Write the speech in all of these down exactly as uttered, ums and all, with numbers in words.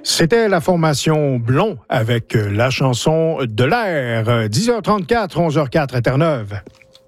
C'était la formation Blond avec la chanson de l'air. dix heures trente-quatre, onze heures quatre à Terre-Neuve.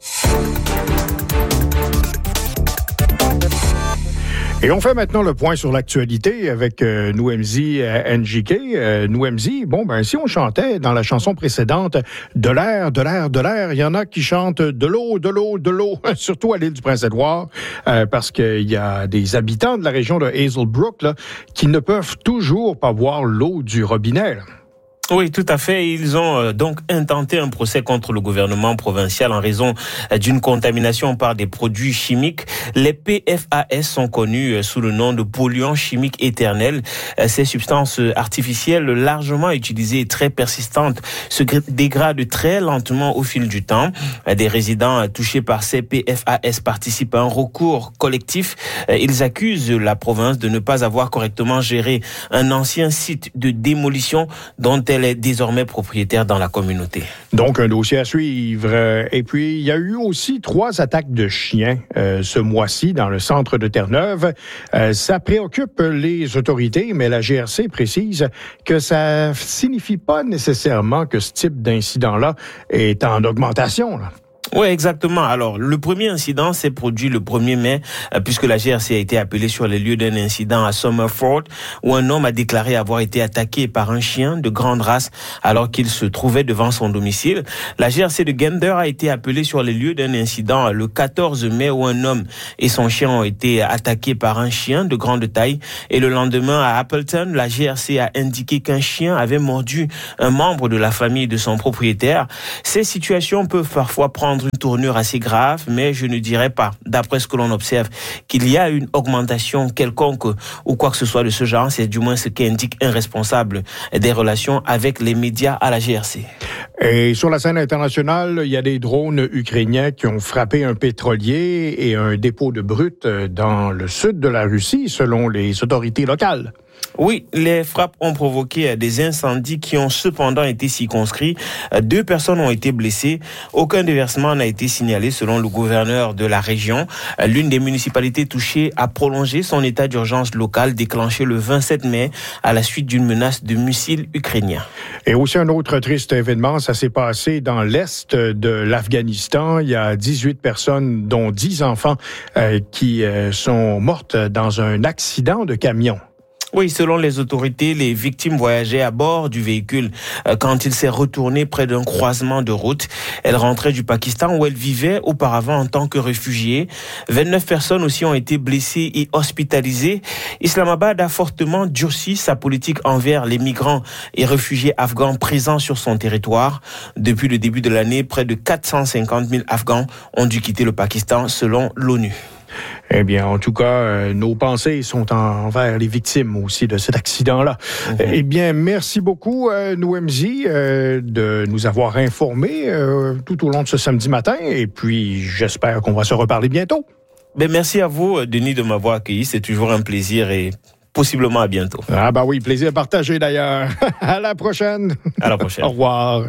Et on fait maintenant le point sur l'actualité avec euh, Nouemzi euh, N J K. Euh, Nouemzi, bon, ben si on chantait dans la chanson précédente de l'air, de l'air, de l'air, il y en a qui chantent de l'eau, de l'eau, de l'eau, surtout à l'île du Prince-Édouard, euh, parce qu'il y a des habitants de la région de Hazelbrook là, qui ne peuvent toujours pas boire l'eau du robinet. Là. Oui, tout à fait. Ils ont euh, donc intenté un procès contre le gouvernement provincial en raison euh, d'une contamination par des produits chimiques. Les P F A S sont connus euh, sous le nom de polluants chimiques éternels. Euh, ces substances artificielles largement utilisées et très persistantes se dégradent très lentement au fil du temps. Euh, des résidents euh, touchés par ces P F A S participent à un recours collectif. Euh, ils accusent la province de ne pas avoir correctement géré un ancien site de démolition dont elle est désormais propriétaire dans la communauté. Donc, un dossier à suivre. Et puis, il y a eu aussi trois attaques de chiens euh, ce mois-ci dans le centre de Terre-Neuve. Euh, ça préoccupe les autorités, mais la G R C précise que ça signifie pas nécessairement que ce type d'incident-là est en augmentation, là. Oui, exactement. Alors, le premier incident s'est produit le premier mai, euh, puisque la G R C a été appelée sur les lieux d'un incident à Summerford, où un homme a déclaré avoir été attaqué par un chien de grande race alors qu'il se trouvait devant son domicile. La G R C de Gander a été appelée sur les lieux d'un incident le quatorze mai, où un homme et son chien ont été attaqués par un chien de grande taille. Et le lendemain, à Appleton, la G R C a indiqué qu'un chien avait mordu un membre de la famille de son propriétaire. Ces situations peuvent parfois prendre une tournure assez grave, mais je ne dirais pas, d'après ce que l'on observe, qu'il y a une augmentation quelconque ou quoi que ce soit de ce genre. C'est du moins ce qu'indique un responsable des relations avec les médias à la G R C. Et sur la scène internationale, il y a des drones ukrainiens qui ont frappé un pétrolier et un dépôt de brut dans le sud de la Russie, selon les autorités locales. Oui, les frappes ont provoqué des incendies qui ont cependant été circonscrits. Deux personnes ont été blessées. Aucun déversement n'a été signalé selon le gouverneur de la région. L'une des municipalités touchées a prolongé son état d'urgence local déclenché le vingt-sept mai à la suite d'une menace de missiles ukrainiens. Et aussi un autre triste événement, ça s'est passé dans l'est de l'Afghanistan. Il y a dix-huit personnes, dont dix enfants, euh, qui euh, sont mortes dans un accident de camion. Oui, selon les autorités, les victimes voyageaient à bord du véhicule quand il s'est retourné près d'un croisement de route. Elles rentraient du Pakistan où elles vivaient auparavant en tant que réfugiées. vingt-neuf personnes aussi ont été blessées et hospitalisées. Islamabad a fortement durci sa politique envers les migrants et réfugiés afghans présents sur son territoire. Depuis le début de l'année, près de quatre cent cinquante mille Afghans ont dû quitter le Pakistan selon l'ONU. Eh bien, en tout cas, euh, nos pensées sont envers les victimes aussi de cet accident-là. Mm-hmm. Eh bien, merci beaucoup, euh, Nouemzi, euh, de nous avoir informés euh, tout au long de ce samedi matin. Et puis, j'espère qu'on va se reparler bientôt. Ben, merci à vous, Denis, de m'avoir accueilli. C'est toujours un plaisir et possiblement à bientôt. Ah bah oui, plaisir partagé d'ailleurs. À la prochaine. À la prochaine. Au revoir.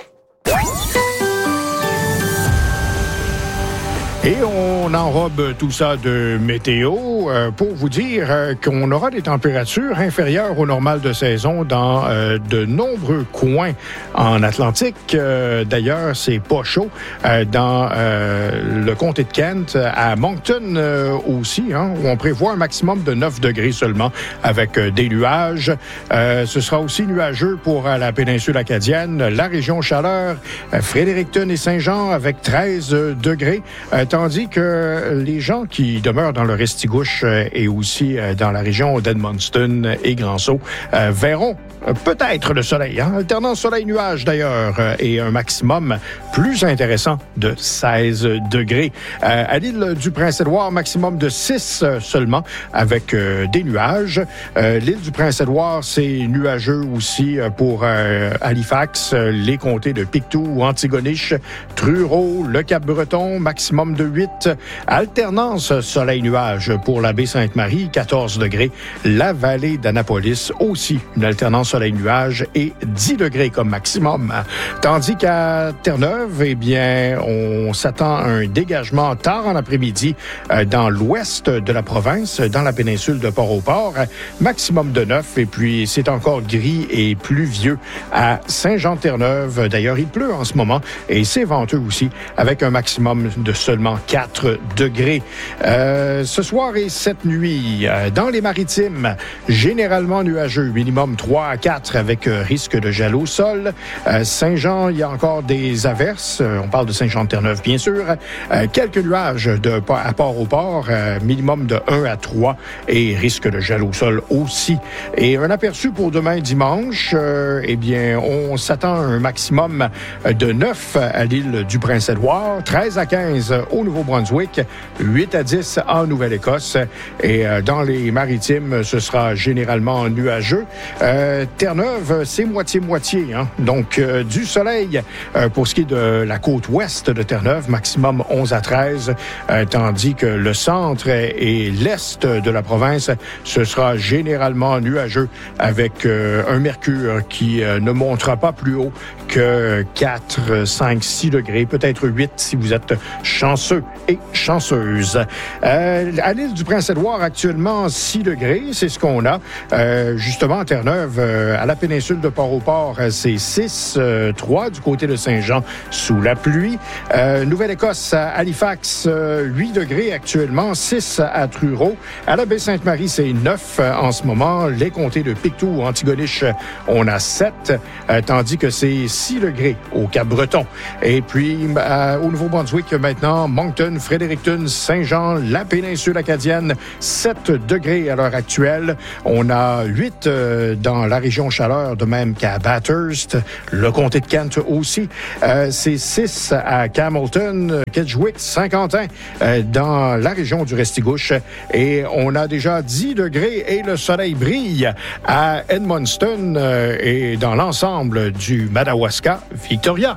Et on enrobe tout ça de météo euh, pour vous dire euh, qu'on aura des températures inférieures au normal de saison dans euh, de nombreux coins en Atlantique. Euh, d'ailleurs, c'est pas chaud euh, dans euh, le comté de Kent, à Moncton euh, aussi, hein, où on prévoit un maximum de neuf degrés seulement avec euh, des nuages. Euh, ce sera aussi nuageux pour euh, la péninsule acadienne, la région chaleur, euh, Fredericton et Saint-Jean avec treize degrés. Euh, Tandis que les gens qui demeurent dans le Restigouche euh, et aussi euh, dans la région d'Edmundston et Grand-Sault euh, verront euh, peut-être le soleil, hein? Alternance soleil-nuage d'ailleurs, euh, et un maximum plus intéressant de seize degrés. Euh, à l'île du Prince-Édouard, maximum de six euh, seulement avec euh, des nuages. Euh, l'île du Prince-Édouard, c'est nuageux aussi euh, pour euh, Halifax, euh, les comtés de Pictou, Antigonish, Truro, le Cap-Breton, maximum de huit. Alternance soleil-nuage pour la baie Sainte-Marie, quatorze degrés. La vallée d'Annapolis aussi, une alternance soleil-nuage et dix degrés comme maximum. Tandis qu'à Terre-Neuve, eh bien, on s'attend à un dégagement tard en après-midi euh, dans l'ouest de la province, dans la péninsule de Port-au-Port, maximum de neuf. Et puis, c'est encore gris et pluvieux à Saint-Jean-de-Terre-Neuve. D'ailleurs, il pleut en ce moment et c'est venteux aussi, avec un maximum de seulement quatre degrés. Euh, ce soir et cette nuit, euh, dans les maritimes, généralement nuageux, minimum trois à quatre avec euh, risque de gel au sol. Euh, Saint-Jean, il y a encore des averses. Euh, on parle de Saint-Jean-de-Terre-Neuve, bien sûr. Euh, quelques nuages de, à Port-au-Port, euh, minimum de un à trois et risque de gel au sol aussi. Et un aperçu pour demain dimanche, euh, eh bien, on s'attend à un maximum de neuf à l'île du Prince-Édouard, treize à quinze au Nouveau-Brunswick, huit à dix en Nouvelle-Écosse. Et euh, dans les maritimes, ce sera généralement nuageux. Euh, Terre-Neuve, c'est moitié-moitié. Hein? Donc, euh, du soleil euh, pour ce qui est de la côte ouest de Terre-Neuve, maximum onze à treize, euh, tandis que le centre et l'est de la province, ce sera généralement nuageux avec euh, un mercure qui euh, ne montera pas plus haut que quatre, cinq, six degrés, peut-être huit si vous êtes chanceux et chanceuse. Euh, à l'île du Prince-Édouard, actuellement, six degrés, c'est ce qu'on a. Euh, justement, à Terre-Neuve, euh, à la péninsule de Port-au-Port, c'est six, trois du côté de Saint-Jean sous la pluie. Euh, Nouvelle-Écosse, à Halifax, euh, huit degrés actuellement, six à Truro. À la baie Sainte-Marie, c'est neuf en ce moment. Les comtés de Pictou, Antigonish, on a sept, euh, tandis que c'est six degrés au Cap-Breton. Et puis, euh, au Nouveau-Brunswick, maintenant, Moncton, Fredericton, Saint-Jean, la péninsule acadienne, sept degrés à l'heure actuelle. On a huit euh, dans la région chaleur, de même qu'à Bathurst, le comté de Kent aussi. Euh, c'est six à Campbellton, Kedgewick, Saint-Quentin, euh, dans la région du Restigouche. Et on a déjà dix degrés et le soleil brille à Edmundston euh, et dans l'ensemble du Madawaska, Victoria.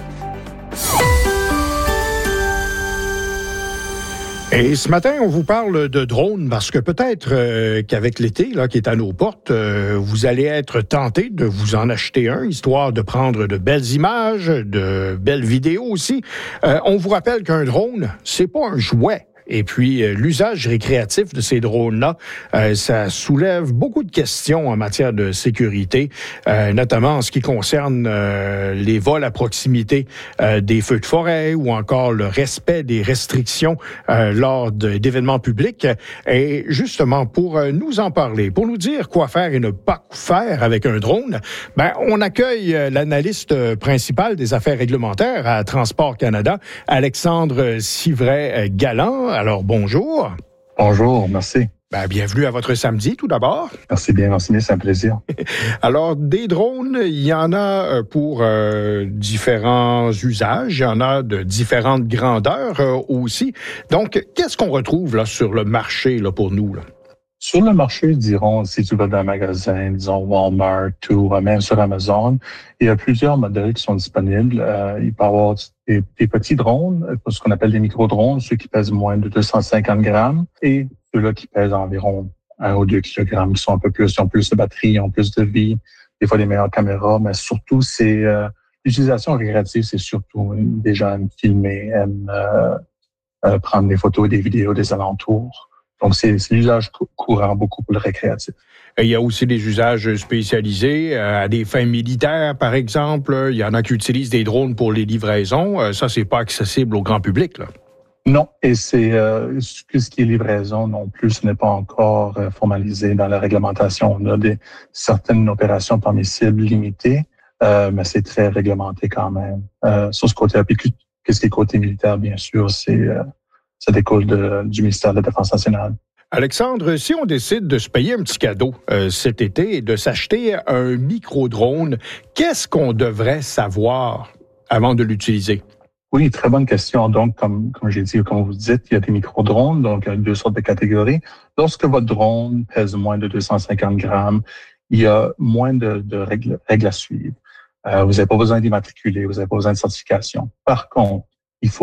Et ce matin, on vous parle de drones parce que peut-être euh, qu'avec l'été là qui est à nos portes, euh, vous allez être tenté de vous en acheter un, histoire de prendre de belles images, de belles vidéos aussi. Euh, on vous rappelle qu'un drone, c'est pas un jouet. Et puis, euh, l'usage récréatif de ces drones-là, euh, ça soulève beaucoup de questions en matière de sécurité, euh, notamment en ce qui concerne euh, les vols à proximité euh, des feux de forêt ou encore le respect des restrictions euh, lors de, d'événements publics. Et justement, pour euh, nous en parler, pour nous dire quoi faire et ne pas faire avec un drone, ben, on accueille euh, l'analyste principal des affaires réglementaires à Transport Canada, Alexandre Sivray-Galland. Alors, bonjour. Bonjour, merci. Ben, bienvenue à votre samedi, tout d'abord. Merci bien, merci bien, c'est un plaisir. Alors, des drones, il y en a pour euh, différents usages, il y en a de différentes grandeurs euh, aussi. Donc, qu'est-ce qu'on retrouve là sur le marché là, pour nous, là? Sur le marché, dirons, si tu vas dans un magasin, disons Walmart ou même sur Amazon, il y a plusieurs modèles qui sont disponibles. Euh, il peut y avoir des, des petits drones, ce qu'on appelle des micro-drones, ceux qui pèsent moins de deux cent cinquante grammes, et ceux-là qui pèsent environ un ou deux kilogrammes, qui sont un peu plus, ils ont plus de batterie, ils ont plus de vie, des fois des meilleures caméras, mais surtout, c'est euh, l'utilisation récréative, c'est surtout des gens aiment filmer, aiment euh, euh, prendre des photos et des vidéos des alentours. Donc, c'est, c'est l'usage courant beaucoup pour le récréatif. Il y a aussi des usages spécialisés euh, à des fins militaires, par exemple. Il y en a qui utilisent des drones pour les livraisons. Euh, ça, c'est pas accessible au grand public, là. Non, et c'est euh, ce qui est livraison non plus, ce n'est pas encore euh, formalisé dans la réglementation. On a des certaines opérations permissibles limitées, euh, mais c'est très réglementé quand même. Euh, sur ce côté-là, puis qu'est-ce qui est côté militaire, bien sûr, c'est euh, ça découle de, du ministère de la Défense nationale. Alexandre, si on décide de se payer un petit cadeau euh, cet été et de s'acheter un micro-drone, qu'est-ce qu'on devrait savoir avant de l'utiliser? Oui, très bonne question. Donc, comme, comme j'ai dit, comme vous dites, il y a des micro-drones, donc il y a deux sortes de catégories. Lorsque votre drone pèse moins de deux cent cinquante grammes, il y a moins de, de règles, règles à suivre. Euh, vous n'avez pas besoin d'immatriculer, vous n'avez pas besoin de certification. Par contre, il faut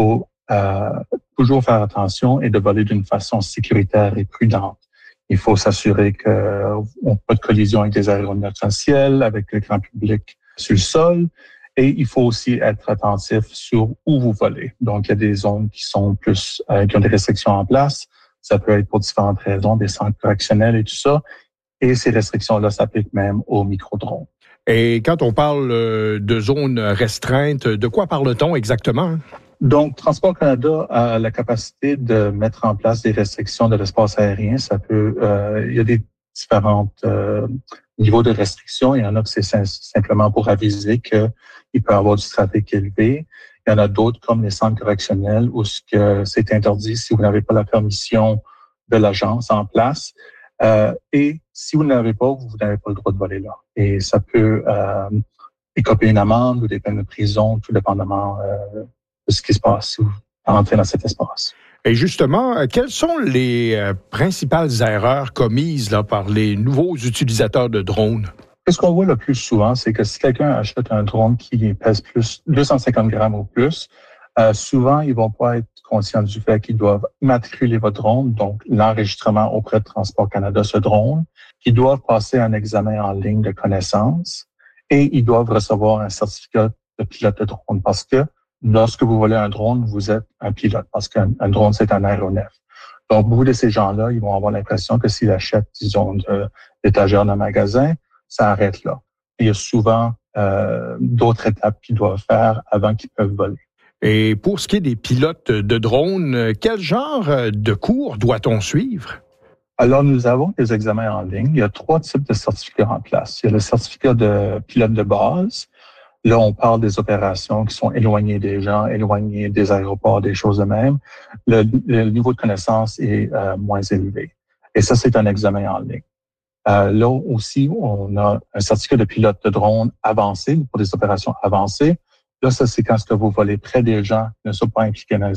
euh, toujours faire attention et de voler d'une façon sécuritaire et prudente. Il faut s'assurer qu'on n'a pas de collision avec des aéronefs dans le ciel, avec le grand public sur le sol. Et il faut aussi être attentif sur où vous volez. Donc, il y a des zones qui sont plus, euh, qui ont des restrictions en place. Ça peut être pour différentes raisons, des centres correctionnels et tout ça. Et ces restrictions-là s'appliquent même aux micro-drones. Et quand on parle de zones restreintes, de quoi parle-t-on exactement? Donc, Transport Canada a la capacité de mettre en place des restrictions de l'espace aérien. Ça peut, euh, il y a des différents euh, niveaux de restrictions. Il y en a que c'est simplement pour aviser qu'il peut y avoir du trafic élevé. Il y en a d'autres comme les centres correctionnels où ce que c'est interdit si vous n'avez pas la permission de l'agence en place. Euh, et si vous ne l'avez pas, vous, vous n'avez pas le droit de voler là. Et ça peut euh, écoper une amende ou des peines de prison, tout dépendamment euh, de ce qui se passe si vous entrez dans cet espace. Et justement, quelles sont les euh, principales erreurs commises là, par les nouveaux utilisateurs de drones? Ce qu'on voit le plus souvent, c'est que si quelqu'un achète un drone qui pèse plus deux cent cinquante grammes ou plus, euh, souvent, ils vont pas être conscients du fait qu'ils doivent immatriculer votre drone, donc l'enregistrement auprès de Transport Canada, ce drone, qu'ils doivent passer un examen en ligne de connaissance et ils doivent recevoir un certificat de pilote de drone parce que lorsque vous volez un drone, vous êtes un pilote parce qu'un un drone, c'est un aéronef. Donc, beaucoup de ces gens-là, ils vont avoir l'impression que s'ils achètent, disons, de l'étagère d'un magasin, ça arrête là. Il y a souvent euh, d'autres étapes qu'ils doivent faire avant qu'ils peuvent voler. Et pour ce qui est des pilotes de drones, quel genre de cours doit-on suivre? Alors, nous avons des examens en ligne. Il y a trois types de certificats en place. Il y a le certificat de pilote de base. Là, on parle des opérations qui sont éloignées des gens, éloignées des aéroports, des choses de même. Le, le niveau de connaissance est euh, moins élevé. Et ça, c'est un examen en ligne. Euh, là aussi, on a un certificat de pilote de drone avancé pour des opérations avancées. Là, ça, c'est quand ce que vous volez près des gens qui ne sont pas impliqués dans les